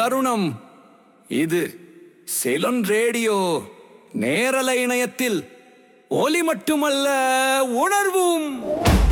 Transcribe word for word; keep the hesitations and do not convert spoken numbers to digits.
தருணம் இது. சிலோன் ரேடியோ நேரலை இணையத்தில் ஒலி மட்டுமல்ல, உணர்வும்.